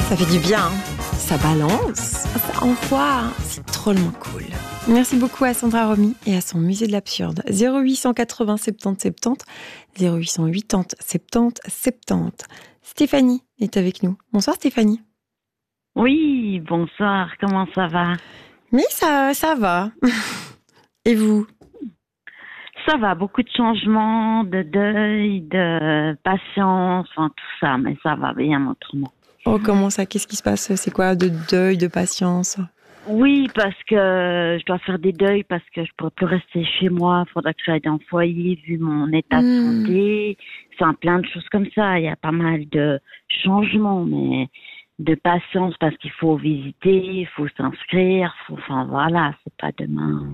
Ça fait du bien, hein. Ça balance, ça envoie, hein. C'est drôlement cool. Merci beaucoup à Sandra Romy et à son musée de l'absurde. 0880 70 70, 0880 70 70. Stéphanie est avec nous. Bonsoir Stéphanie. Oui, bonsoir, comment ça va? Mais ça va. Et vous? Ça va, beaucoup de changements, de deuil, de patience, enfin tout ça, mais ça va bien autrement. Oh, comment ça? Qu'est-ce qui se passe? C'est quoi? De deuil, de patience? Oui, parce que je dois faire des deuils, parce que je pourrais plus rester chez moi, il faudra que j'aille dans le foyer, vu mon état de santé, enfin plein de choses comme ça, il y a pas mal de changements, mais de patience, parce qu'il faut visiter, il faut s'inscrire, enfin voilà, c'est pas demain.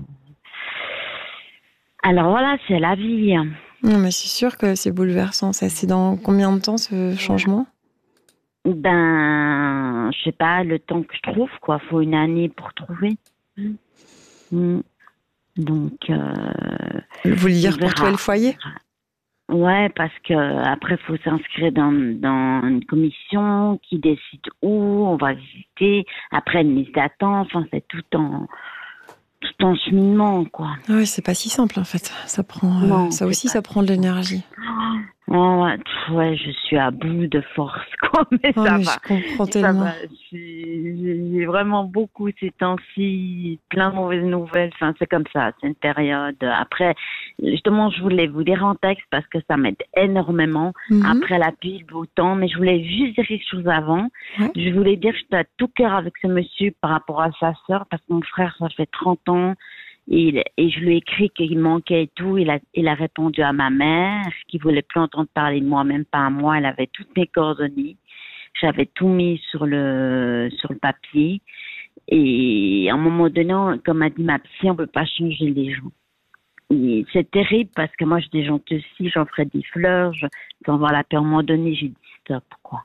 Alors voilà, c'est la vie. Non, mais c'est sûr que c'est bouleversant. Ça, c'est dans combien de temps ce changement? Ben, je sais pas, le temps que je trouve, quoi. Faut une année pour trouver. Donc, Vous voulez dire pour trouver le foyer? Ouais, parce que après, faut s'inscrire dans une commission qui décide où on va visiter. Après, une liste d'attente. Enfin, c'est tout en cheminement, quoi. Ah oui, c'est pas si simple en fait. Ça prend, Non, ça aussi, ça prend de l'énergie. Ouais, je suis à bout de force, quoi, mais ça mais va. Je comprends tellement. Ça va. J'ai vraiment beaucoup ces temps-ci, plein de mauvaises nouvelles. Enfin, c'est comme ça, c'est une période. Après, justement, je voulais vous dire en texte parce que ça m'aide énormément. Après la pluie, le beau temps, mais je voulais juste dire quelque chose avant. Ouais. Je voulais dire que j'étais à tout cœur avec ce monsieur par rapport à sa sœur, parce que mon frère, ça fait 30 ans. Et je lui ai écrit qu'il manquait et tout. Il a répondu à ma mère, qui voulait plus entendre parler de moi, même pas à moi. Elle avait toutes mes coordonnées. J'avais tout mis sur le papier. Et à un moment donné, comme a dit ma psy, on peut pas changer les gens. Et c'est terrible parce que moi, j'ai des gens aussi, j'en ferais des fleurs, sans avoir la paix. À un moment donné, j'ai dit stop, quoi.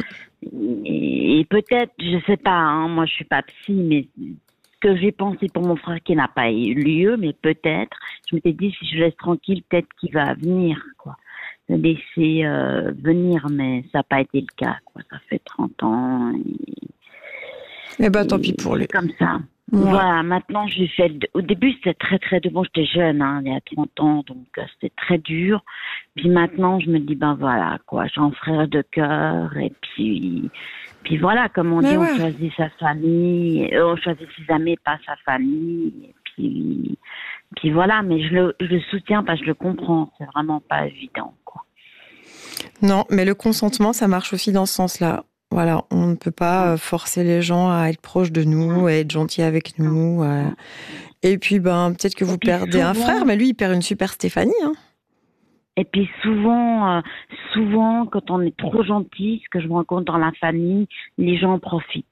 Et peut-être, je sais pas, hein, moi, je suis pas psy, mais que j'ai pensé pour mon frère qui n'a pas eu lieu, mais peut-être, je m'étais dit, si je laisse tranquille, peut-être qu'il va venir, quoi. Le laisser venir, mais ça n'a pas été le cas, quoi. Ça fait 30 ans. Et ben, tant pis pour lui. C'est comme ça. Ouais. Voilà, maintenant, j'ai fait... Au début, c'était très, très dur. Bon, j'étais jeune, hein, il y a 30 ans, donc c'était très dur. Puis maintenant, je me dis, ben voilà, quoi, j'ai un frère de cœur, et puis voilà, comme on dit, on choisit sa famille, on choisit ses amis, pas sa famille, et puis voilà, mais je le soutiens parce que je le comprends, c'est vraiment pas évident, quoi. Non, mais le consentement, ça marche aussi dans ce sens-là. Voilà, on ne peut pas forcer les gens à être proches de nous, à être gentils avec nous. Et puis, peut-être que vous perdez un frère, mais lui, il perd une super Stéphanie, hein. Et puis souvent, quand on est trop gentil, ce que je me rends compte dans la famille, les gens en profitent.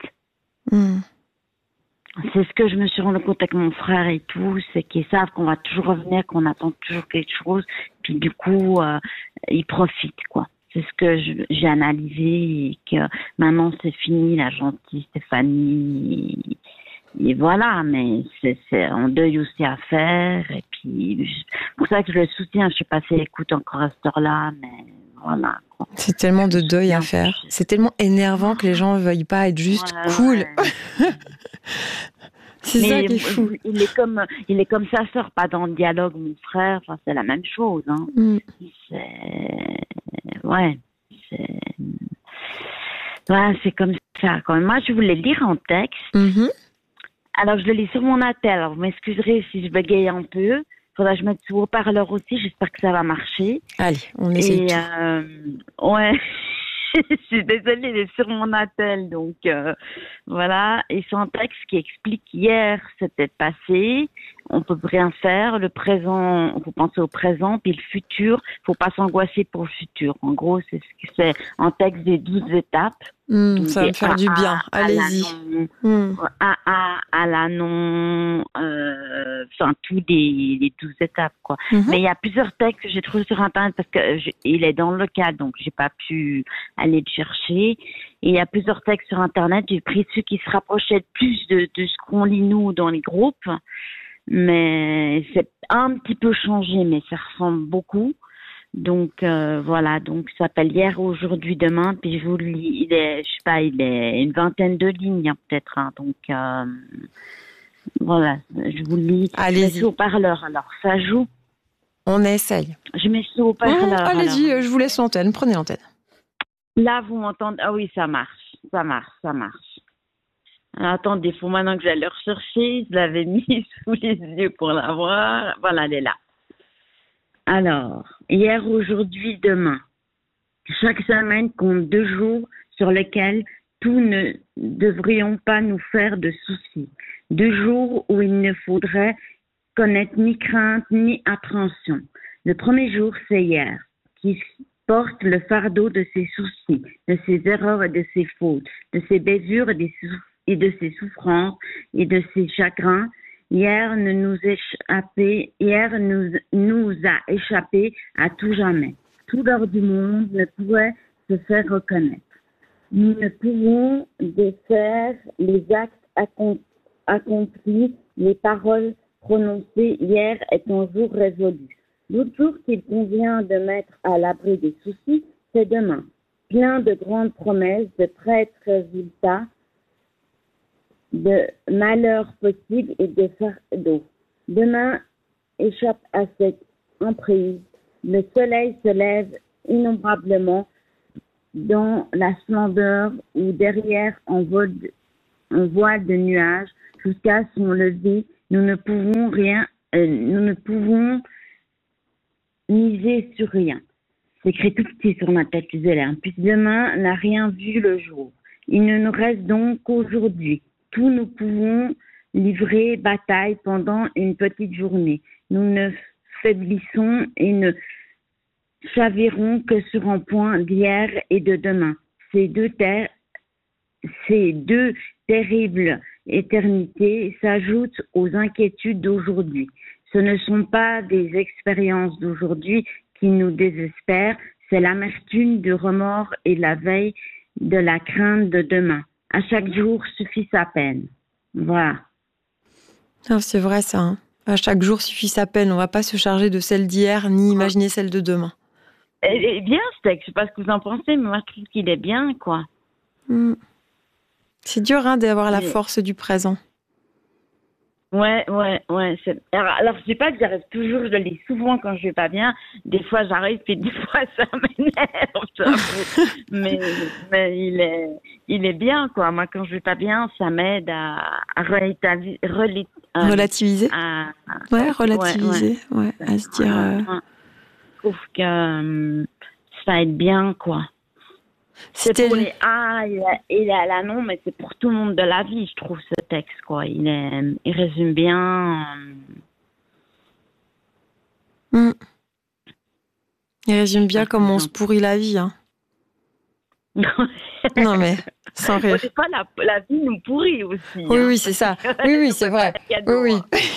C'est ce que je me suis rendu compte avec mon frère et tout, c'est qu'ils savent qu'on va toujours revenir, qu'on attend toujours quelque chose, puis du coup, ils profitent, quoi. C'est ce que j'ai analysé et que maintenant c'est fini la gentille Stéphanie. Et voilà, mais c'est un deuil aussi à faire. Et puis, c'est pour ça que je le soutiens. Je sais pas si elle écoute encore à cette heure-là, mais voilà, quoi. C'est tellement de deuil à faire. C'est tellement énervant que les gens ne veuillent pas être juste cool. Ouais. C'est ça qui est fou. Il est comme sa sœur, pas dans le dialogue, mon frère. Enfin, c'est la même chose, hein. C'est comme ça. Quand même. Moi, je voulais lire en texte. Alors, je le lis sur mon attel. Alors, vous m'excuserez si je bégaye un peu. Il faudra que je mette sur haut-parleur aussi. J'espère que ça va marcher. Allez, on essaye tout. Ouais. Je suis désolée, il est sur mon attel. Donc, voilà. Et c'est un texte qui explique hier, c'était passé. On peut rien faire. Le présent, il faut penser au présent. Puis le futur, faut pas s'angoisser pour le futur. En gros, c'est un texte des 12 étapes. Ça va me faire du bien. Allez-y. À la non, enfin, tous les 12 étapes, quoi. Mais il y a plusieurs textes que j'ai trouvés sur Internet parce que il est dans le local, donc j'ai pas pu aller le chercher. Et il y a plusieurs textes sur Internet. J'ai pris ceux qui se rapprochaient le plus de ce qu'on lit nous dans les groupes. Mais c'est un petit peu changé, mais ça ressemble beaucoup. Donc voilà, donc ça s'appelle Hier, aujourd'hui, demain. Puis je vous le lis, je sais pas, il est une vingtaine de lignes hein, peut-être. Hein, donc voilà, je vous le lis. Je mets Allez-y, sous haut-parleur. Alors ça joue. on essaye. Je mets sous haut-parleur. Allez-y, Alors je vous laisse l'antenne, prenez l'antenne. là, vous m'entendez? Ah oui, ça marche, ça marche, ça marche. Alors, attendez, il faut maintenant que j'aille le rechercher. Je l'avais mis sous les yeux pour la voir. Voilà, elle est là. Alors, hier, aujourd'hui, demain. Chaque semaine compte 2 jours sur lesquels tout ne devrions pas nous faire de soucis. 2 jours où il ne faudrait connaître ni crainte ni appréhension. Le premier jour, c'est hier, qui porte le fardeau de ses soucis, de ses erreurs et de ses fautes, de ses bavures et de ses souffrances et de ses chagrins. Hier nous a échappé à tout jamais. Tout l'or du monde ne pouvait se faire reconnaître. Nous ne pouvons défaire les actes accomplis, les paroles prononcées hier est un jour résolu. L'autre jour qu'il convient de mettre à l'abri des soucis, c'est demain. Plein de grandes promesses, de traîtres résultats, de malheurs possibles et de fardeaux. Demain échappe à cette emprise. Le soleil se lève innombrablement dans la splendeur ou derrière en voile de nuages jusqu'à son lever. Nous ne pouvons miser sur rien. C'est écrit tout petit sur ma tête, hein. Puis demain n'a rien vu le jour. Il ne nous reste donc qu'aujourd'hui. Tous nous pouvons livrer bataille pendant une petite journée. Nous ne faiblissons et ne chavirons que sur un point d'hier et de demain. Ces deux terribles éternités s'ajoutent aux inquiétudes d'aujourd'hui. Ce ne sont pas des expériences d'aujourd'hui qui nous désespèrent, c'est l'amertume du remords et la veille de la crainte de demain. À chaque jour suffit sa peine. Voilà. Ah, c'est vrai ça. Hein. À chaque jour suffit sa peine. On va pas se charger de celle d'hier ni imaginer celle de demain. Elle est bien ce texte. Je sais pas ce que vous en pensez, mais moi je trouve qu'il est bien, quoi. C'est dur hein, d'avoir la force du présent. Ouais. Alors, je dis pas que j'arrive toujours, je le lis souvent quand je vais pas bien. Des fois, j'arrive, puis des fois, ça m'énerve. mais il est bien, quoi. Moi, quand je vais pas bien, ça m'aide à relativiser. Relativiser. Relativiser. Ouais, à se dire. Je trouve que ça aide bien, quoi. C'est pour les A et la non, mais c'est pour tout le monde de la vie, je trouve, ce texte, quoi. Il résume bien. Il résume bien comment on se pourrit la vie, hein. Non, mais sans rire. Des fois, la vie nous pourrit aussi. Oui, c'est ça. Oui, c'est vrai. Oui.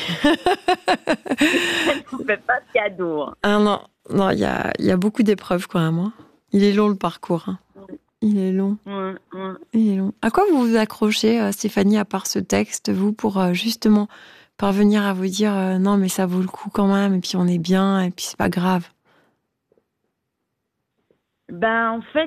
On ne fait pas de cadeau. Ah non, il y a beaucoup d'épreuves quand même. Hein. Il est long le parcours. Hein. Il est long. Il est long. À quoi vous vous accrochez, Stéphanie, à part ce texte, vous, pour justement parvenir à vous dire non, mais ça vaut le coup quand même, et puis on est bien, et puis c'est pas grave? En fait,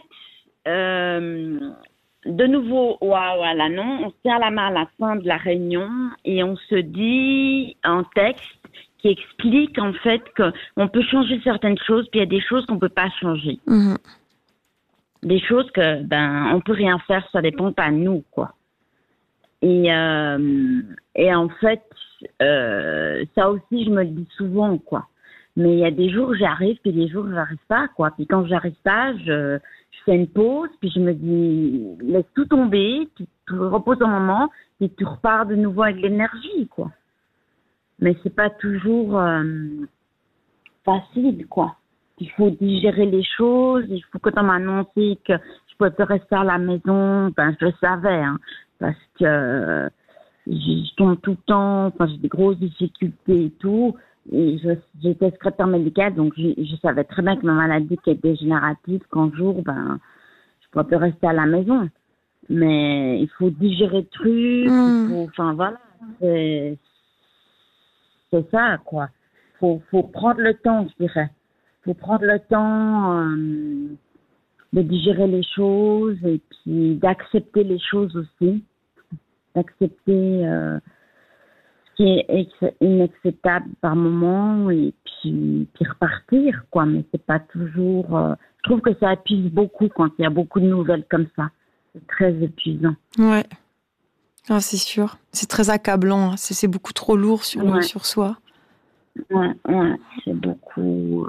de nouveau, à la non, on se tient la main à la fin de la réunion et on se dit un texte qui explique en fait qu'on peut changer certaines choses, puis il y a des choses qu'on peut pas changer. Des choses que on peut rien faire, ça dépend pas de nous, quoi. Et en fait, ça aussi je me le dis souvent, quoi. Mais il y a des jours où j'arrive, puis des jours où j'arrive pas, quoi. Puis quand j'arrive pas, je fais une pause, puis je me dis laisse tout tomber, puis tu reposes un moment, puis tu repars de nouveau avec l'énergie, quoi. Mais c'est pas toujours facile, quoi. Il faut digérer les choses. Il faut, quand on m'a annoncé que je pouvais plus rester à la maison, je le savais, hein, parce que je tombe tout le temps, j'ai des grosses difficultés et tout. Et j'étais secrétaire médicale, donc je savais très bien que ma maladie qui est dégénérative, qu'un jour, je pourrais plus rester à la maison. Mais il faut digérer le truc, voilà, c'est ça, quoi. Faut prendre le temps, je dirais. faut prendre le temps de digérer les choses et puis d'accepter les choses aussi, d'accepter ce qui est inacceptable par moment et puis repartir, quoi. Mais c'est pas toujours... je trouve que ça épuise beaucoup quand il y a beaucoup de nouvelles comme ça. C'est très épuisant. Ouais. Ah, c'est sûr. C'est très accablant. C'est beaucoup trop lourd sur soi. Ouais, c'est beaucoup,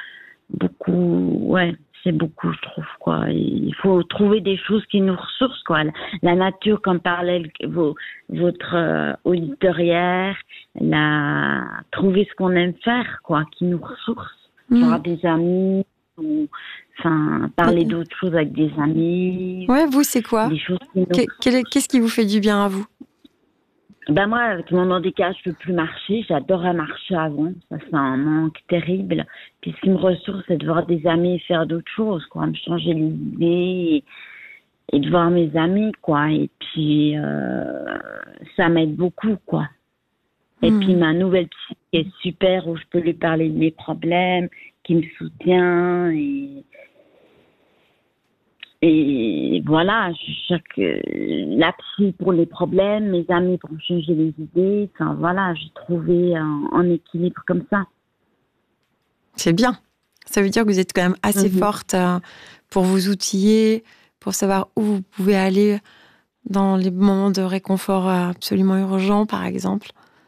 c'est beaucoup, je trouve, quoi. Il faut trouver des choses qui nous ressourcent, quoi. La nature, comme parlait votre auditeur hier, trouver ce qu'on aime faire, quoi, qui nous ressource. Genre des amis, ou, parler d'autres choses avec des amis. Ouais, vous, c'est quoi? Des choses qui Qu'est-ce qui vous fait du bien à vous? Ben moi, avec mon handicap, je peux plus marcher. J'adorais marcher avant. Ça, c'est un manque terrible. Puis ce qui me ressource, c'est de voir des amis et faire d'autres choses, quoi. Me changer les idées et de voir mes amis, quoi. Et puis, ça m'aide beaucoup, quoi. Et puis, ma nouvelle psy est super, où je peux lui parler de mes problèmes, qui me soutient et voilà, la psy pour les problèmes, mes amis pour me changer les idées. Enfin, voilà, j'ai trouvé un équilibre comme ça. C'est bien. Ça veut dire que vous êtes quand même assez forte pour vous outiller, pour savoir où vous pouvez aller dans les moments de réconfort absolument urgents, par exemple.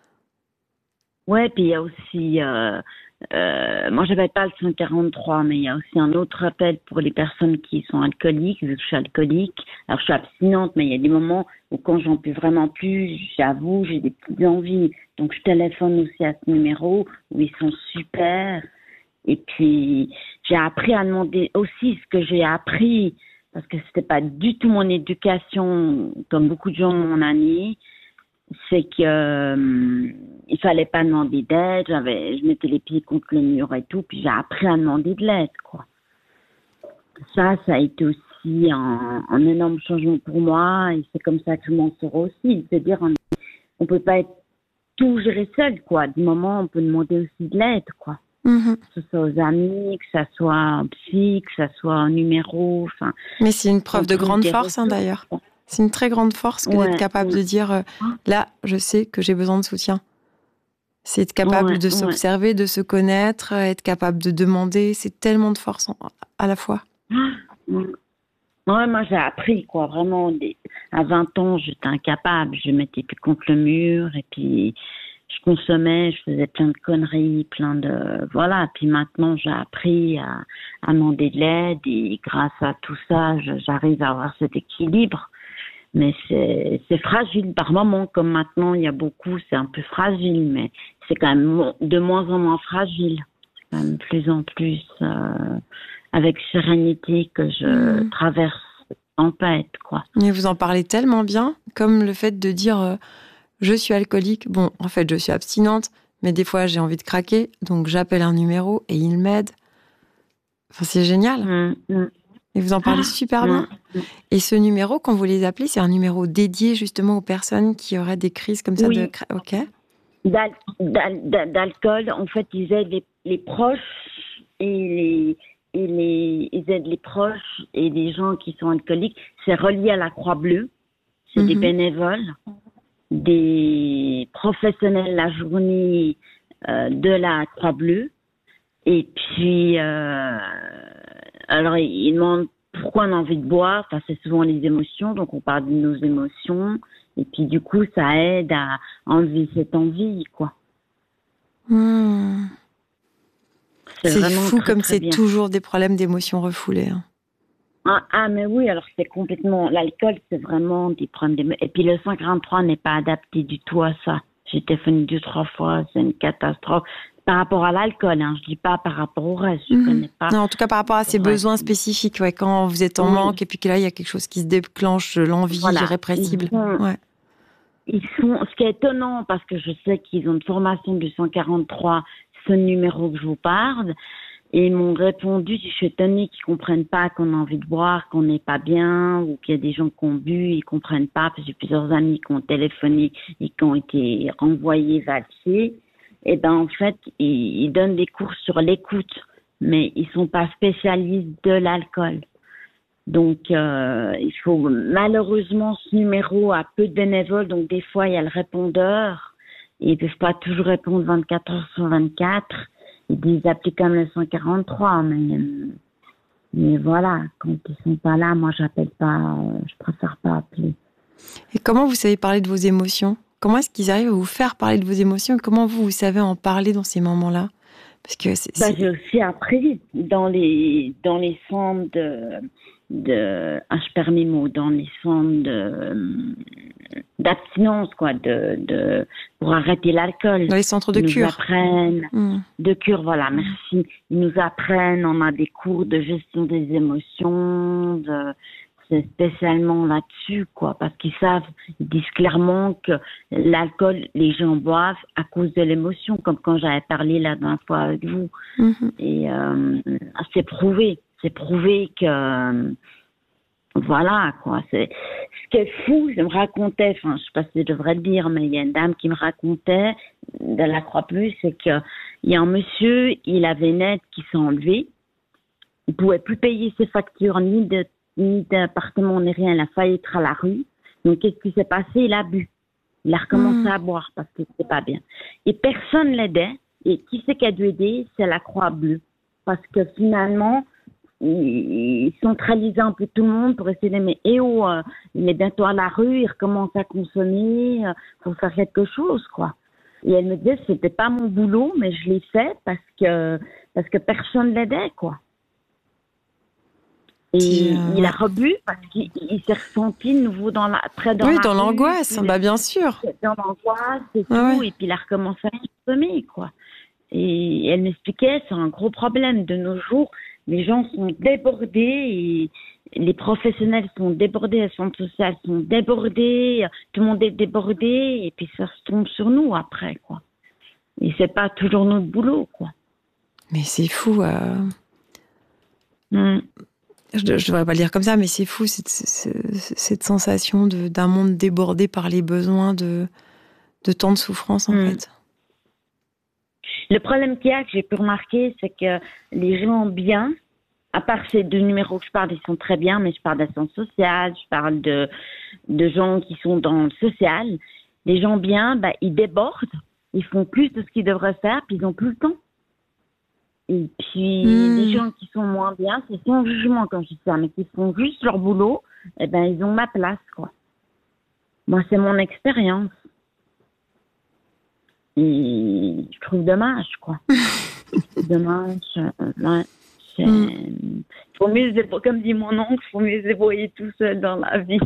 Ouais, puis il y a aussi... moi, j'appelle pas le 143, mais il y a aussi un autre appel pour les personnes qui sont alcooliques, vu que je suis alcoolique. Alors, je suis abstinente, mais il y a des moments où quand j'en peux vraiment plus, j'avoue, j'ai des petites envies. Donc, je téléphone aussi à ce numéro, où ils sont super. Et puis, j'ai appris à demander aussi ce que j'ai appris, parce que c'était pas du tout mon éducation, comme beaucoup de gens m'ont amené. C'est que il fallait pas demander d'aide, je mettais les pieds contre le mur et tout, puis j'ai appris à demander de l'aide, quoi. Ça a été aussi un énorme changement pour moi, et c'est comme ça que je m'en sors aussi. C'est-à-dire, on peut pas être tout gérer seul, quoi. Du moment, on peut demander aussi de l'aide, quoi. Que ce soit aux amis, que ça soit un psy, que ça soit un numéro, enfin. Mais c'est une preuve de grande force, d'ailleurs. C'est une très grande force que d'être capable de dire là, je sais que j'ai besoin de soutien. C'est être capable de s'observer, de se connaître, être capable de demander. C'est tellement de force à la fois. Ouais, moi j'ai appris, quoi. Vraiment, à 20 ans, j'étais incapable. Je mettais plus contre le mur et puis je consommais, je faisais plein de conneries, voilà. Puis maintenant, j'ai appris à demander de l'aide et grâce à tout ça, j'arrive à avoir cet équilibre. Mais c'est fragile par moment, comme maintenant il y a beaucoup, c'est un peu fragile, mais c'est quand même de moins en moins fragile. C'est quand même de plus en plus avec sérénité que je traverse cette tempête, quoi. Et vous en parlez tellement bien, comme le fait de dire je suis alcoolique, bon, en fait je suis abstinente, mais des fois j'ai envie de craquer, donc j'appelle un numéro et il m'aide. Enfin, c'est génial. Et vous en parlez super bien. Et ce numéro, quand vous les appelez, c'est un numéro dédié justement aux personnes qui auraient des crises comme ça de... Ok. D'alcool, en fait, ils aident les proches ils aident les proches et les gens qui sont alcooliques. C'est relié à la Croix-Bleue. C'est des bénévoles, des professionnels la journée de la Croix-Bleue. Et puis, alors, ils demandent pourquoi on a envie de boire. Enfin, c'est souvent les émotions, donc on parle de nos émotions. Et puis, du coup, ça aide à enlever cette envie, quoi. C'est fou comme c'est toujours des problèmes d'émotions refoulées. Ah, mais oui, alors c'est complètement... L'alcool, c'est vraiment des problèmes d'émotions. Et puis, le 143 n'est pas adapté du tout à ça. J'ai téléphoné 2-3 fois, c'est une catastrophe. Par rapport à l'alcool, hein, je dis pas par rapport au reste, je connais pas. Non, en tout cas par rapport à ces besoins spécifiques, quand vous êtes en manque et puis que là il y a quelque chose qui se déclenche, l'envie irrépressible. Ce qui est étonnant, parce que je sais qu'ils ont une formation du 143, ce numéro que je vous parle, et ils m'ont répondu, je suis étonnée qu'ils comprennent pas qu'on a envie de boire, qu'on n'est pas bien, ou qu'il y a des gens qui ont bu, ils comprennent pas, parce que j'ai plusieurs amis qui ont téléphoné et qui ont été renvoyés, valsés. Et ben en fait, ils donnent des cours sur l'écoute. mais ils sont pas spécialistes de l'alcool. Donc, il faut malheureusement ce numéro a peu de bénévoles, donc des fois il y a le répondeur. Ils peuvent pas toujours répondre 24 heures sur 24. Ils disent appeler comme le 143, mais voilà, quand ils sont pas là, moi j'appelle pas, je préfère pas appeler. Et comment vous savez parler de vos émotions? Comment est-ce qu'ils arrivent à vous faire parler de vos émotions? Comment vous savez en parler dans ces moments-là? Parce que j'ai aussi appris dans les centres je perds mes mots, dans les centres d'abstinence, quoi, pour arrêter l'alcool. Dans les centres de cure. Ils nous apprennent, de cure, voilà, merci. Ils nous apprennent, on a des cours de gestion des émotions, c'est spécialement là-dessus, quoi, parce qu'ils savent, ils disent clairement que l'alcool, les gens boivent à cause de l'émotion, comme quand j'avais parlé la dernière fois avec vous. Et c'est prouvé que voilà, quoi. Ce qui est fou, je me racontais, enfin, je sais pas si je devrais le dire, mais il y a une dame qui me racontait de la Croix-Plus, c'est que il y a un monsieur, il avait net qui s'est enlevé, il pouvait plus payer ses factures ni d'appartement ni rien, il a failli être à la rue. Donc qu'est-ce qui s'est passé? Il a bu, il a recommencé à boire parce que c'était pas bien. Et personne l'aidait. Et qui c'est qui a dû aider? C'est la Croix-Bleue, parce que finalement ils centralisaient un peu tout le monde pour essayer de dire, mais il est bientôt à la rue, il recommence à consommer, faut faire quelque chose, quoi. Et elle me disait, c'était pas mon boulot, mais je l'ai fait parce que personne l'aidait, quoi. Et il a rebu parce qu'il s'est ressenti de nouveau dans l'angoisse, bah bien sûr. Dans l'angoisse et tout, et puis il a recommencé à consommer, quoi. Et elle m'expliquait, c'est un gros problème de nos jours. Les gens sont débordés, et les professionnels sont débordés, les centres sociaux sont débordés, tout le monde est débordé, et puis ça se tombe sur nous après, quoi. Et c'est pas toujours notre boulot, quoi. Mais c'est fou. Je devrais pas le dire comme ça, mais c'est fou cette sensation d'un monde débordé par les besoins de tant de souffrance, en fait. Le problème qu'il y a, que j'ai pu remarquer, c'est que les gens bien, à part ces deux numéros que je parle, ils sont très bien, mais je parle d'assistance sociale, je parle de gens qui sont dans le social. Les gens bien, ils débordent, ils font plus de ce qu'ils devraient faire, puis ils n'ont plus le temps. Et puis, les gens qui sont moins bien, c'est sans jugement quand je dis ça, mais qui font juste leur boulot, ils ont ma place, quoi. Moi, c'est mon expérience. Et je trouve dommage, quoi. Dommage, ouais. Faut mieux, comme dit mon oncle, faut mieux se débrouiller tout seul dans la vie.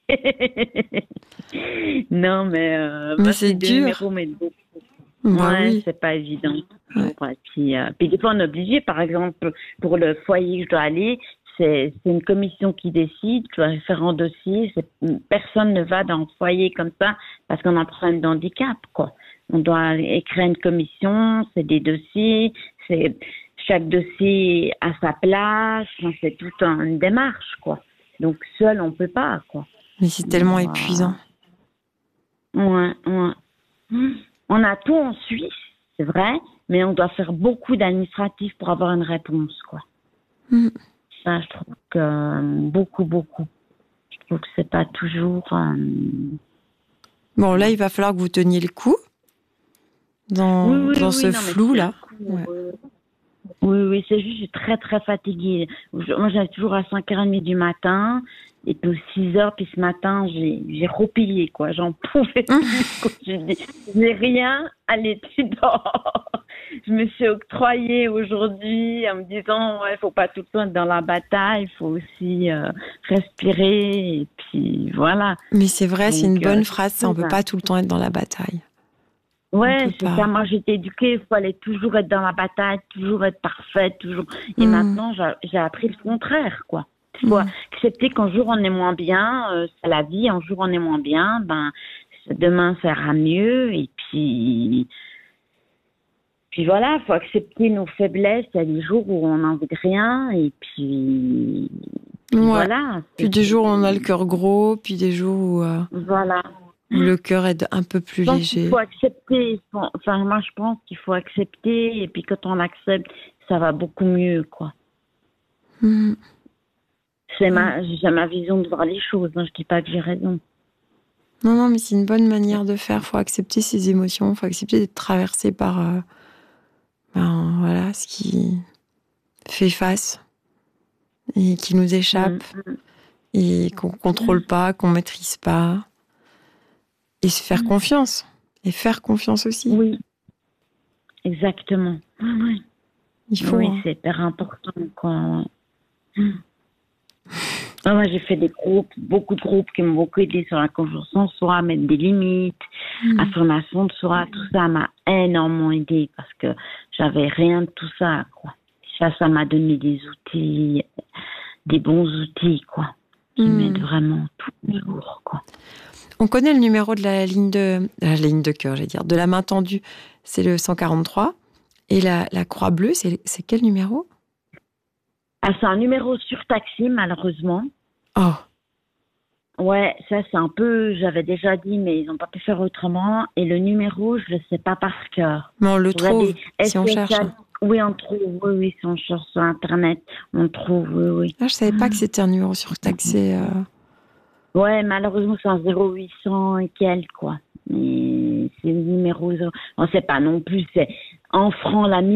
Non, mais c'est dur. Oui. C'est pas évident. Ouais. Puis des fois, on est obligé, par exemple, pour le foyer que je dois aller, c'est une commission qui décide, tu dois faire un dossier. Personne ne va dans le foyer comme ça parce qu'on a un problème d'handicap, quoi. On doit écrire une commission, c'est des dossiers, chaque dossier a sa place, c'est toute une démarche, quoi. Donc, seul, on peut pas, quoi. Mais c'est tellement épuisant. Ouais. On a tout en Suisse, c'est vrai, mais on doit faire beaucoup d'administratifs pour avoir une réponse, quoi. Ça, je trouve que beaucoup. Je trouve que c'est pas toujours... Bon, là, il va falloir que vous teniez le coup dans ce flou-là. Oui, c'est juste, je suis très, très fatiguée. Moi, j'arrive toujours à 5h30 du matin, et puis aux 6h, puis ce matin, j'ai roupillé, quoi. J'en pouvais plus. J'ai rien à l'étude. Je me suis octroyée aujourd'hui en me disant, il faut pas tout le temps être dans la bataille, il faut aussi respirer, et puis voilà. Mais c'est vrai, c'est une bonne phrase, ça, on peut pas tout le temps être dans la bataille. Ouais, c'est ça. Moi, j'ai été éduquée, il fallait toujours être dans la bataille, toujours être parfaite, toujours. Et maintenant, j'ai appris le contraire, quoi. Il faut accepter qu'un jour on est moins bien, c'est la vie. Un jour on est moins bien, demain ça ira mieux. Et puis voilà, il faut accepter nos faiblesses. Il y a des jours où on n'a envie de rien, et puis voilà. Puis des jours où on a le cœur gros, puis des jours où voilà. Où le cœur est un peu plus léger. Il faut accepter. Enfin, moi, je pense qu'il faut accepter. Et puis, quand on accepte, ça va beaucoup mieux, quoi. Mhm. J'ai ma vision de voir les choses, hein. Je dis pas que j'ai raison. Non, mais c'est une bonne manière de faire. Il faut accepter ses émotions, il faut accepter d'être traversé par voilà, ce qui fait face et qui nous échappe et qu'on ne contrôle pas, qu'on ne maîtrise pas. Et se faire confiance. Et faire confiance aussi. Oui, exactement. Oui. Il faut. Oui, c'est hyper important, quoi. Moi, j'ai fait des groupes, beaucoup de groupes qui m'ont beaucoup aidé sur la confiance en soi, à mettre des limites, affirmation de soi, tout ça m'a énormément aidé parce que j'avais rien de tout ça, quoi. Ça m'a donné des outils, des bons outils, quoi, qui m'aident vraiment tous les jours, quoi. On connaît le numéro de la ligne de cœur, j'allais dire, de la main tendue, c'est le 143. Et la croix bleue, c'est quel numéro? Ah, c'est un numéro surtaxé, malheureusement. Oh. Ouais, ça c'est un peu, j'avais déjà dit, mais ils n'ont pas pu faire autrement. Et le numéro, je le sais pas par cœur. Mais on le trouve si on cherche. Oui, on trouve, oui, si on cherche sur Internet, on trouve, oui. Ah, je savais pas que c'était un numéro surtaxé. Ouais, malheureusement, c'est un 0800 et quelques, quoi. Mais c'est le numéro, on sait pas non plus, c'est en francs, ça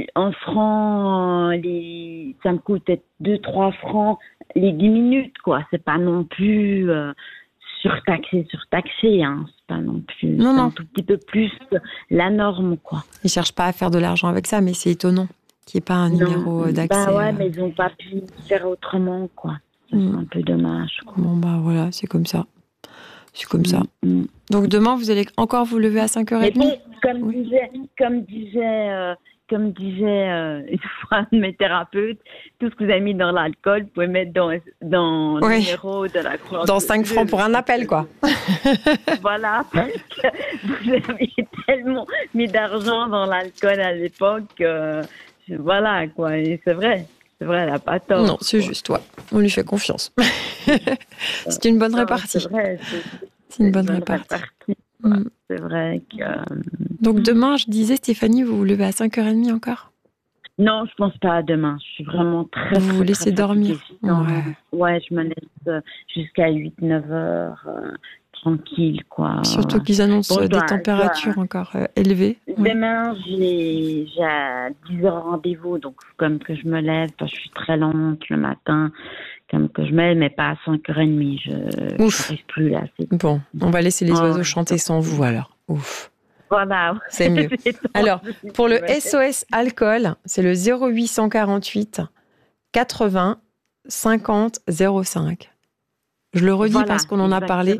me coûte peut-être 2-3 francs les 10 minutes, quoi. C'est pas non plus surtaxé, hein. C'est pas non plus, non. Un tout petit peu plus la norme, quoi. Ils cherchent pas à faire de l'argent avec ça, mais c'est étonnant qu'il n'y ait pas un numéro d'accès. Bah ouais, mais ils n'ont pas pu faire autrement, quoi. C'est un peu dommage, quoi. Bon, bah voilà, c'est comme ça. C'est comme ça. Donc demain, vous allez encore vous lever à 5h30? Mais bon, comme disait une fois un de mes thérapeutes, tout ce que vous avez mis dans l'alcool, vous pouvez mettre dans le numéro de la croix. Dans 5 francs pour un appel, quoi. Voilà, parce que vous avez tellement mis d'argent dans l'alcool à l'époque. Voilà, quoi. Et c'est vrai, elle n'a pas tort. Non, c'est juste, toi. On lui fait confiance. C'est une bonne répartie. C'est vrai. C'est une bonne répartie. C'est vrai que... Donc demain, je disais, Stéphanie, vous vous levez à 5h30 encore? Non, je pense pas à demain. Je suis vraiment très Vous vous laissez dormir? Ouais, je me laisse jusqu'à 8-9 heures, tranquille, quoi. Surtout qu'ils annoncent des températures encore élevées. Demain, j'ai à 10 heures rendez-vous, donc comme que je me lève, parce que je suis très lente le matin, comme que je me lève, mais pas à 5h30. Je n'arrive plus là. Bon, on va laisser les oiseaux chanter sans vous alors. Ouf. Voilà. C'est mieux. Alors, pour le SOS alcool, c'est le 0848 80 50 05. Je le redis parce qu'on en a parlé.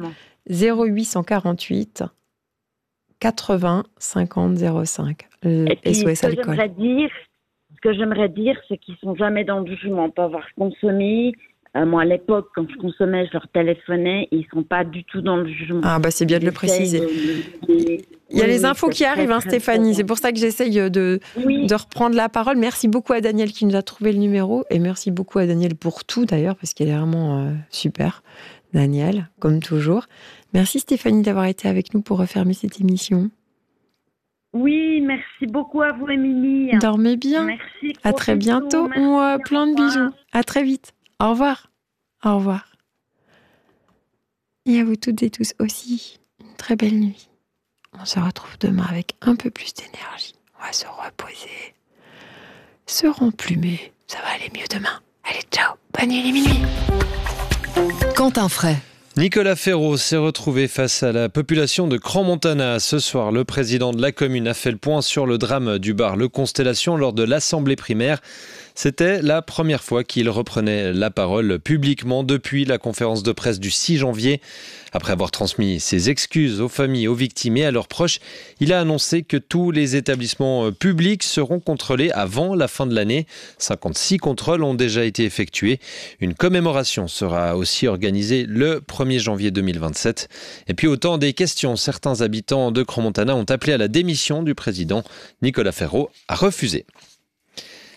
0848 80 50 05. Le SOS alcool. Ce que j'aimerais dire, c'est qu'ils sont jamais dans le jugement. On peut avoir consommé. Moi, à l'époque, quand je consommais, je leur téléphonais et ils sont pas du tout dans le jugement. Ah, bah c'est bien de le préciser. Il y a les infos qui arrivent, Stéphanie. C'est pour ça que j'essaye de reprendre la parole. Merci beaucoup à Daniel qui nous a trouvé le numéro. Et merci beaucoup à Daniel pour tout, d'ailleurs, parce qu'elle est vraiment super. Daniel, comme toujours. Merci, Stéphanie, d'avoir été avec nous pour refermer cette émission. Oui, merci beaucoup à vous, Émilie. Dormez bien. Merci. À très bientôt. Plein de bisous. À très vite. Au revoir. Au revoir. Et à vous toutes et tous aussi, une très belle nuit. On se retrouve demain avec un peu plus d'énergie. On va se reposer, se remplumer. Ça va aller mieux demain. Allez, ciao. Bonne nuit, les minuit. Quentin Fray. Nicolas Ferraud s'est retrouvé face à la population de Crans-Montana. Ce soir, le président de la commune a fait le point sur le drame du bar Le Constellation lors de l'assemblée primaire. C'était la première fois qu'il reprenait la parole publiquement depuis la conférence de presse du 6 janvier. Après avoir transmis ses excuses aux familles, aux victimes et à leurs proches, il a annoncé que tous les établissements publics seront contrôlés avant la fin de l'année. 56 contrôles ont déjà été effectués. Une commémoration sera aussi organisée le 1er janvier 2027. Et puis au temps des questions, certains habitants de Crans-Montana ont appelé à la démission du président. Nicolas Ferraud a refusé.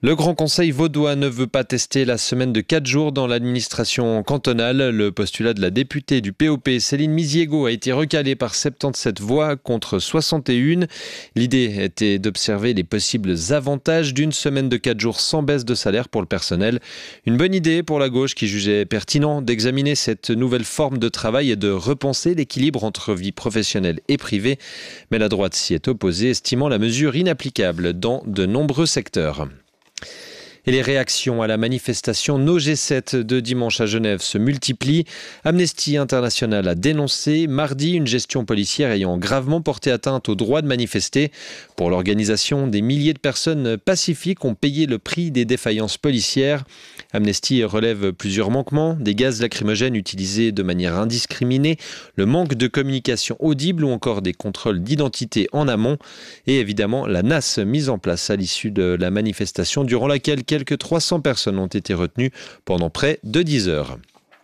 Le Grand Conseil vaudois ne veut pas tester la semaine de 4 jours dans l'administration cantonale. Le postulat de la députée du POP, Céline Misiego, a été recalé par 77 voix contre 61. L'idée était d'observer les possibles avantages d'une semaine de 4 jours sans baisse de salaire pour le personnel. Une bonne idée pour la gauche qui jugeait pertinent d'examiner cette nouvelle forme de travail et de repenser l'équilibre entre vie professionnelle et privée. Mais la droite s'y est opposée, estimant la mesure inapplicable dans de nombreux secteurs. Et les réactions à la manifestation No G7 de dimanche à Genève se multiplient. Amnesty International a dénoncé mardi une gestion policière ayant gravement porté atteinte au droit de manifester. Pour l'organisation, des milliers de personnes pacifiques ont payé le prix des défaillances policières. Amnesty relève plusieurs manquements, des gaz lacrymogènes utilisés de manière indiscriminée, le manque de communication audible ou encore des contrôles d'identité en amont et évidemment la NAS mise en place à l'issue de la manifestation durant laquelle quelques 300 personnes ont été retenues pendant près de 10 heures.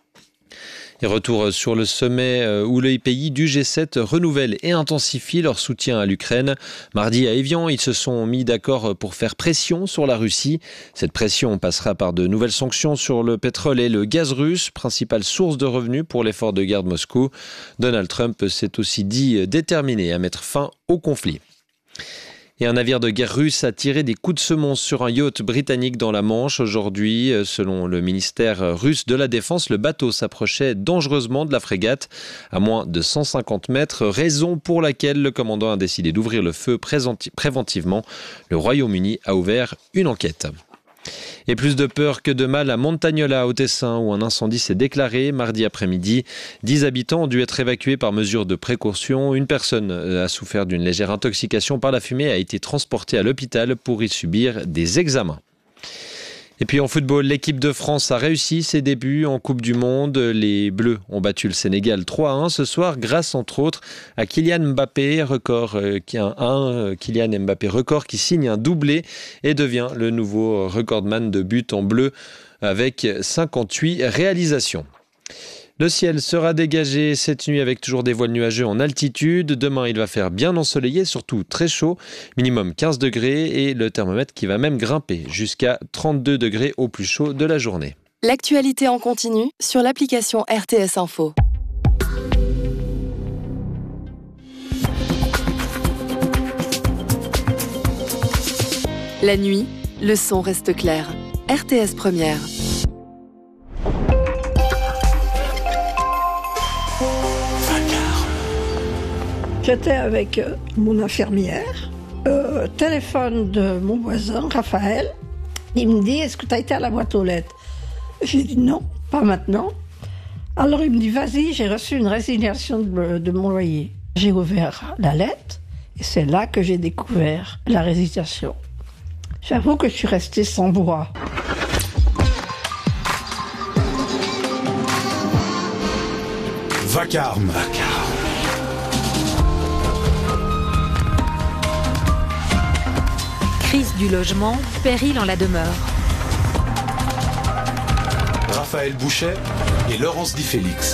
Et retour sur le sommet où les pays du G7 renouvellent et intensifient leur soutien à l'Ukraine. Mardi à Évian, ils se sont mis d'accord pour faire pression sur la Russie. Cette pression passera par de nouvelles sanctions sur le pétrole et le gaz russe, principale source de revenus pour l'effort de guerre de Moscou. Donald Trump s'est aussi dit déterminé à mettre fin au conflit. Et un navire de guerre russe a tiré des coups de semonce sur un yacht britannique dans la Manche. Aujourd'hui, selon le ministère russe de la Défense, le bateau s'approchait dangereusement de la frégate à moins de 150 mètres, raison pour laquelle le commandant a décidé d'ouvrir le feu préventivement. Le Royaume-Uni a ouvert une enquête. Et plus de peur que de mal à Montagnola, au Tessin, où un incendie s'est déclaré mardi après-midi. 10 habitants ont dû être évacués par mesure de précaution. Une personne a souffert d'une légère intoxication par la fumée et a été transportée à l'hôpital pour y subir des examens. Et puis en football, l'équipe de France a réussi ses débuts en Coupe du Monde. Les Bleus ont battu le Sénégal 3-1 ce soir grâce entre autres à Kylian Mbappé, Kylian Mbappé record qui signe un doublé et devient le nouveau recordman de buts en bleu avec 58 réalisations. Le ciel sera dégagé cette nuit avec toujours des voiles nuageux en altitude. Demain, il va faire bien ensoleillé, surtout très chaud, minimum 15 degrés et le thermomètre qui va même grimper jusqu'à 32 degrés au plus chaud de la journée. L'actualité en continu sur l'application RTS Info. La nuit, le son reste clair. RTS Première. J'étais avec mon infirmière, téléphone de mon voisin, Raphaël. Il me dit, est-ce que tu as été à la boîte aux lettres? J'ai dit non, pas maintenant. Alors il me dit, vas-y, j'ai reçu une résiliation de mon loyer. J'ai ouvert la lettre et c'est là que j'ai découvert la résiliation. J'avoue que je suis restée sans voix. Vacarme. Crise du logement, péril en la demeure. Raphaël Bouchet et Laurence Di Félix.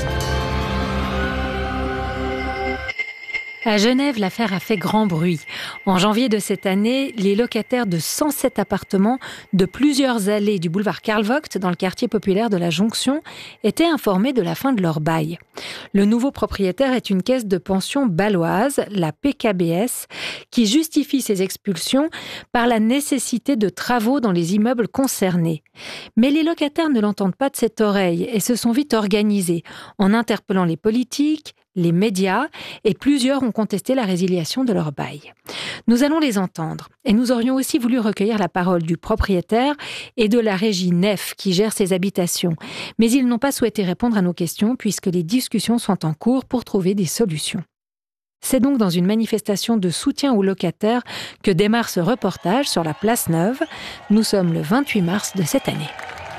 À Genève, l'affaire a fait grand bruit. En janvier de cette année, les locataires de 107 appartements de plusieurs allées du boulevard Karl Vogt, dans le quartier populaire de la Jonction, étaient informés de la fin de leur bail. Le nouveau propriétaire est une caisse de pension bâloise, la PKBS, qui justifie ces expulsions par la nécessité de travaux dans les immeubles concernés. Mais les locataires ne l'entendent pas de cette oreille et se sont vite organisés en interpellant les politiques, les médias, et plusieurs ont contesté la résiliation de leur bail. Nous allons les entendre, et nous aurions aussi voulu recueillir la parole du propriétaire et de la régie Nef qui gère ces habitations, mais ils n'ont pas souhaité répondre à nos questions puisque les discussions sont en cours pour trouver des solutions. C'est donc dans une manifestation de soutien aux locataires que démarre ce reportage sur la Place Neuve. Nous sommes le 28 mars de cette année.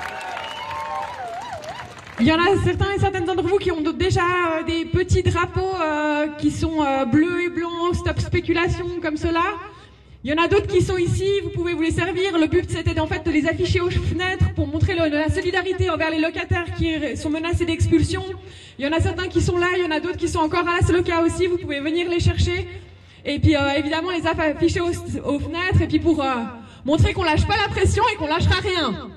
Il y en a certains et certaines d'entre vous qui ont déjà des petits drapeaux qui sont bleus et blancs, stop spéculation, comme cela. Il y en a d'autres qui sont ici, vous pouvez vous les servir. Le but, c'était en fait de les afficher aux fenêtres pour montrer la solidarité envers les locataires qui sont menacés d'expulsion. Il y en a certains qui sont là, il y en a d'autres qui sont encore là, c'est le cas aussi, vous pouvez venir les chercher. Et puis évidemment les afficher aux fenêtres et puis pour montrer qu'on lâche pas la pression et qu'on lâchera rien.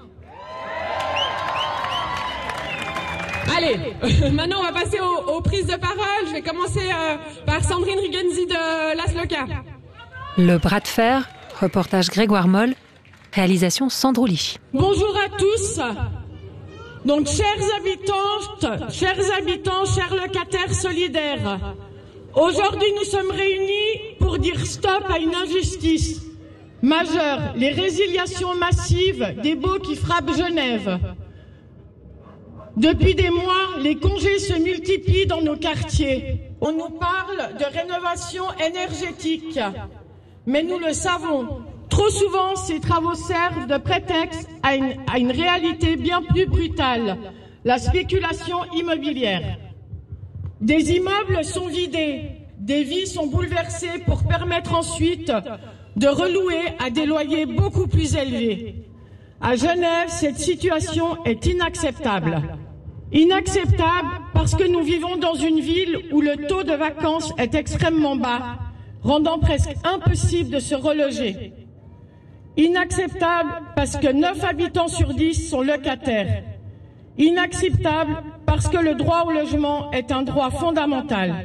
Allez, maintenant on va passer aux prises de parole. Je vais commencer par Sandrine Rigenzi de Lasloka. Le bras de fer, reportage Grégoire Moll, réalisation Sandro Lichy. Bonjour à tous. Donc, chers habitants, chers locataires solidaires, aujourd'hui nous sommes réunis pour dire stop à une injustice majeure, les résiliations massives des baux qui frappent Genève. Depuis des mois, les congés se multiplient dans nos quartiers. On nous parle de rénovation énergétique, mais nous le savons. Trop souvent, ces travaux servent de prétexte à une réalité bien plus brutale, la spéculation immobilière. Des immeubles sont vidés, des vies sont bouleversées pour permettre ensuite de relouer à des loyers beaucoup plus élevés. À Genève, cette situation est inacceptable. Inacceptable parce que nous vivons dans une ville où le taux de vacances est extrêmement bas, rendant presque impossible de se reloger. Inacceptable parce que 9 habitants sur 10 sont locataires. Inacceptable parce que le droit au logement est un droit fondamental.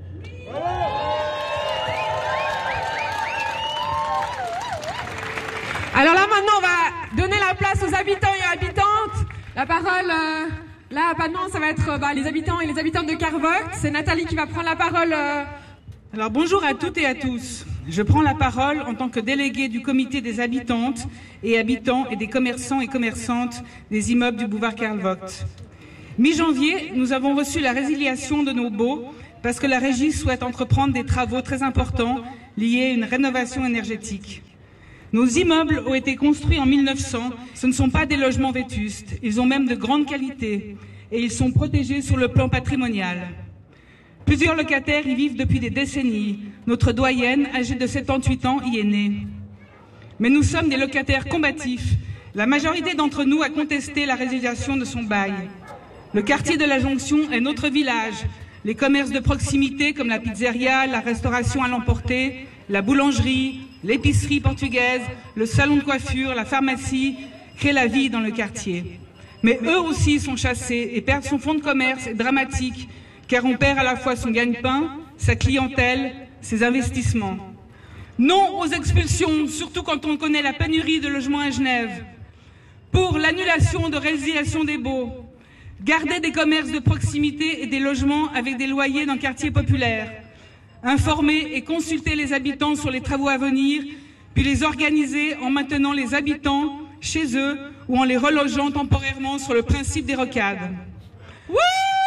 Alors là maintenant on va donner la place aux habitants et habitantes. La parole, là maintenant ça va être les habitants et les habitantes de Carvogt. C'est Nathalie qui va prendre la parole. Alors bonjour à toutes et à tous. Je prends la parole en tant que déléguée du comité des habitantes et habitants et des commerçants et commerçantes des immeubles du boulevard Karl Vogt. Mi-janvier, nous avons reçu la résiliation de nos baux parce que la régie souhaite entreprendre des travaux très importants liés à une rénovation énergétique. Nos immeubles ont été construits en 1900, ce ne sont pas des logements vétustes, ils ont même de grande qualité et ils sont protégés sur le plan patrimonial. Plusieurs locataires y vivent depuis des décennies. Notre doyenne, âgée de 78 ans, y est née. Mais nous sommes des locataires combatifs. La majorité d'entre nous a contesté la résiliation de son bail. Le quartier de la Jonction est notre village. Les commerces de proximité comme la pizzeria, la restauration à l'emporter, la boulangerie, l'épicerie portugaise, le salon de coiffure, la pharmacie créent la vie dans le quartier. Mais eux aussi sont chassés et perdre son fonds de commerce est dramatique, car on perd à la fois son gagne-pain, sa clientèle, ses investissements. Non aux expulsions, surtout quand on connaît la pénurie de logements à Genève. Pour l'annulation de résiliation des baux. Garder des commerces de proximité et des logements avec des loyers dans le quartier populaire. Informer et consulter les habitants sur les travaux à venir, puis les organiser en maintenant les habitants chez eux ou en les relogeant temporairement sur le principe des rocades. Oui!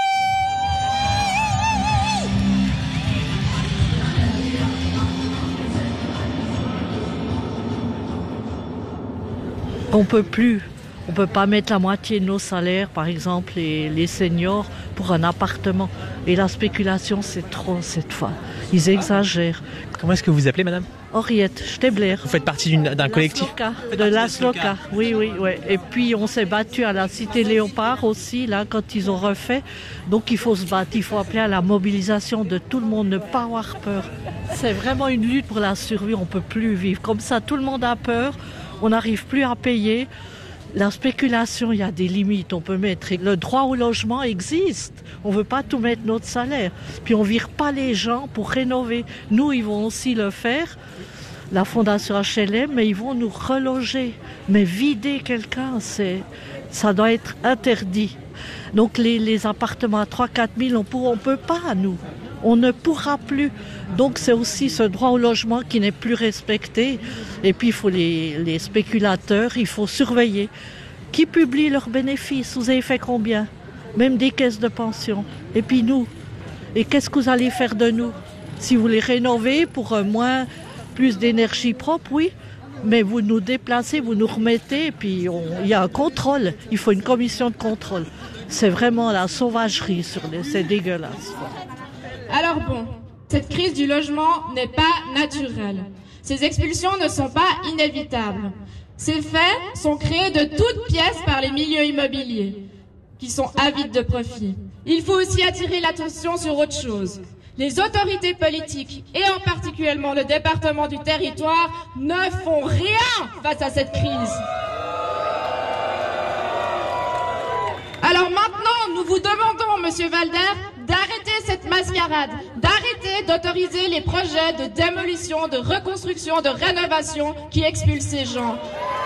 On peut plus. On peut pas mettre la moitié de nos salaires, par exemple, les seniors, pour un appartement. Et la spéculation, c'est trop cette fois. Ils exagèrent. Comment est-ce que vous vous appelez, madame ? Henriette Stebler. Vous faites partie d'un collectif ? De Lasloka, oui. Et puis on s'est battu à la Cité Léopard aussi, là, quand ils ont refait. Donc il faut se battre, il faut appeler à la mobilisation de tout le monde, ne pas avoir peur. C'est vraiment une lutte pour la survie, on peut plus vivre. Comme ça, tout le monde a peur, on n'arrive plus à payer. La spéculation, il y a des limites, on peut mettre. Le droit au logement existe. On ne veut pas tout mettre notre salaire. Puis on ne vire pas les gens pour rénover. Nous, ils vont aussi le faire, la Fondation HLM, mais ils vont nous reloger. Mais vider quelqu'un, ça doit être interdit. Donc les appartements à 3-4 000, on ne peut pas, nous. On ne pourra plus. Donc c'est aussi ce droit au logement qui n'est plus respecté. Et puis il faut les spéculateurs, il faut surveiller. Qui publie leurs bénéfices? Vous avez fait combien? Même des caisses de pension. Et puis nous. Et qu'est-ce que vous allez faire de nous? Si vous les rénovez pour plus d'énergie propre, oui. Mais vous nous déplacez, vous nous remettez, et puis il y a un contrôle. Il faut une commission de contrôle. C'est vraiment la sauvagerie c'est dégueulasse. Alors bon, cette crise du logement n'est pas naturelle. Ces expulsions ne sont pas inévitables. Ces faits sont créés de toutes pièces par les milieux immobiliers, qui sont avides de profit. Il faut aussi attirer l'attention sur autre chose. Les autorités politiques, et en particulièrement le département du territoire, ne font rien face à cette crise. Alors maintenant, nous vous demandons, Monsieur Valder, d'arrêter cette mascarade, d'arrêter d'autoriser les projets de démolition, de reconstruction, de rénovation qui expulsent ces gens.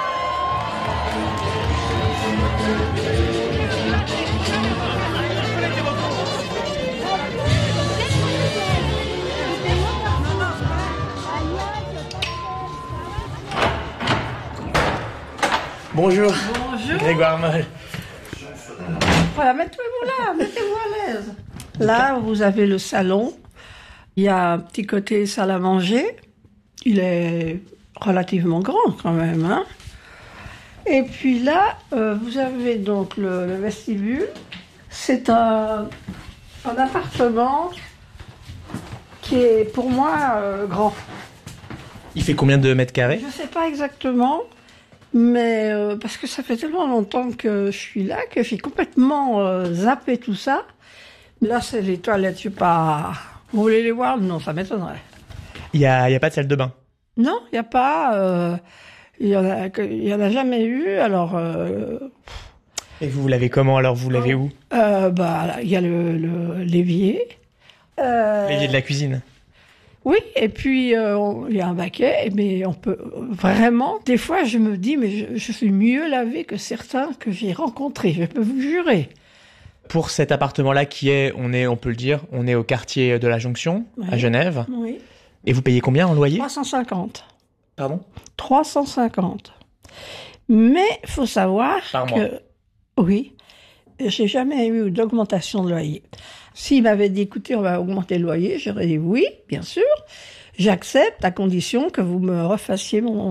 Bonjour. Bonjour. Grégoire Moll. Voilà, mettez-vous là, mettez-vous à l'aise. Là, vous avez le salon. Il y a un petit côté salle à manger. Il est relativement grand quand même, hein. Et puis là, vous avez donc le vestibule. C'est un appartement qui est pour moi grand. Il fait combien de mètres carrés? Je ne sais pas exactement, mais parce que ça fait tellement longtemps que je suis là que j'ai complètement zappé tout ça. Là, c'est les toilettes, je sais pas. Vous voulez les voir? Non, ça m'étonnerait. Il y a pas de salle de bain? Non, il n'y a pas. Il y en a jamais eu. Alors. Et vous l'avez comment alors? Vous l'avez où? Il y a l'évier. L'évier de la cuisine. Oui, et puis il y a un baquet, mais on peut vraiment. Des fois, je me dis, mais je suis mieux lavée que certains que j'ai rencontrés. Je peux vous jurer. Pour cet appartement-là on peut le dire, on est au quartier de la Jonction, oui, à Genève. Oui. Et vous payez combien en loyer? 350. Pardon? 350. Mais il faut savoir par mois. Oui, j'ai jamais eu d'augmentation de loyer. S'il m'avait dit, écoutez, on va augmenter le loyer, j'aurais dit oui, bien sûr. J'accepte à condition que vous me refassiez mon